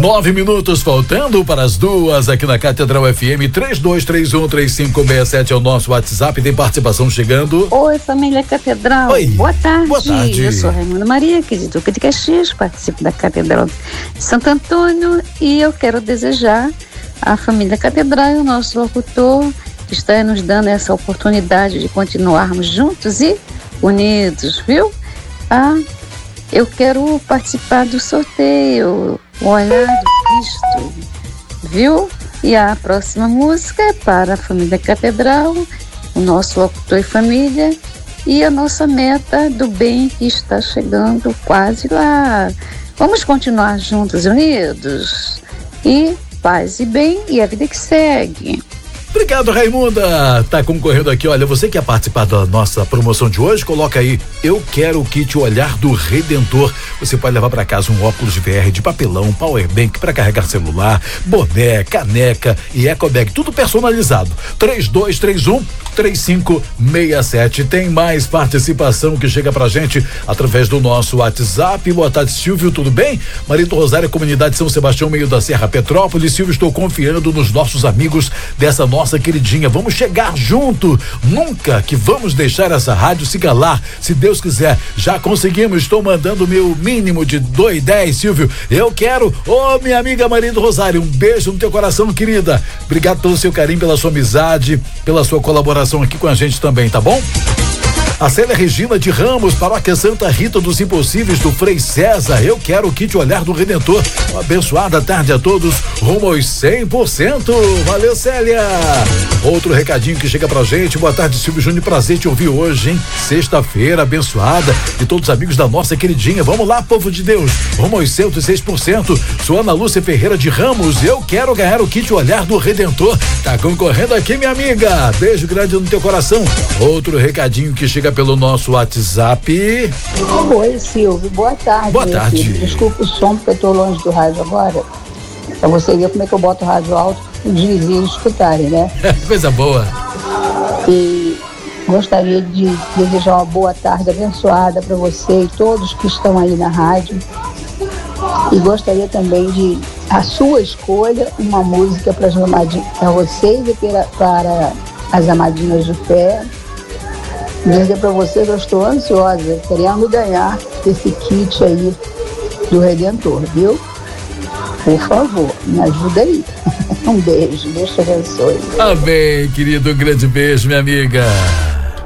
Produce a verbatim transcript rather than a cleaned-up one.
Nove minutos faltando para as duas aqui na Catedral F M. Três dois três um três cinco seis sete é o nosso WhatsApp. Tem participação chegando. Oi, família Catedral. Oi. Boa tarde. Boa tarde. Eu sou Raimunda Maria, aqui de Duque de Caxias, participo da Catedral de Santo Antônio e eu quero desejar à família Catedral e ao nosso locutor que está nos dando essa oportunidade de continuarmos juntos e unidos, viu? Ah, eu quero participar do sorteio, o Olhar do Cristo, viu? E a próxima música é para a família Catedral, o nosso locutor e família, e a nossa meta do bem que está chegando quase lá. Vamos continuar juntos, unidos, e paz e bem, e a vida que segue. Obrigado, Raimunda. Tá concorrendo aqui, olha, você quer participar da nossa promoção de hoje? Coloca aí, eu quero o kit Olhar do Redentor. Você pode levar para casa um óculos de V R de papelão, powerbank para carregar celular, boné, caneca e ecobag, tudo personalizado. três dois três um três cinco seis sete. Tem mais participação que chega pra gente através do nosso WhatsApp. Boa tarde, Silvio, tudo bem? Marito Rosário, Comunidade São Sebastião, meio da Serra, Petrópolis. Silvio, estou confiando nos nossos amigos dessa nossa queridinha. Vamos chegar junto. Nunca que vamos deixar essa rádio se calar, se Deus quiser. Já conseguimos, estou mandando o meu mínimo de dois e dez, Silvio. Eu quero, ô oh, minha amiga Marito Rosário, um beijo no teu coração, querida. Obrigado pelo seu carinho, pela sua amizade, pela sua colaboração aqui com a gente também, tá bom? A Célia Regina de Ramos, Paróquia Santa Rita dos Impossíveis do Frei César. Eu quero o kit Olhar do Redentor. Uma abençoada tarde a todos, rumo aos cem por cento. Valeu, Célia. Outro recadinho que chega pra gente. Boa tarde, Silvio Júnior. Prazer te ouvir hoje, hein? Sexta-feira abençoada. E todos os amigos da nossa queridinha. Vamos lá, povo de Deus. Rumo aos cento e seis por cento. Sou Ana Lúcia Ferreira de Ramos. Eu quero ganhar o kit Olhar do Redentor. Tá concorrendo aqui, minha amiga. Beijo grande no teu coração. Outro recadinho que chega pelo nosso WhatsApp. Oi, Silvio, boa tarde. Boa tarde. Filho. Desculpa o som, porque eu tô longe do rádio agora. Pra você ver como é que eu boto o rádio alto para os vizinhos escutarem, né? Coisa boa. E gostaria de desejar uma boa tarde abençoada para você e todos que estão aí na rádio. E gostaria também de, a sua escolha, uma música para vocês e para, para as amadinhas de fé. Dizer para você que eu estou ansiosa, querendo ganhar esse kit aí do Redentor, viu? Por favor, me ajuda aí. Um beijo, Deus te abençoe. Amém, querido, um grande beijo, minha amiga.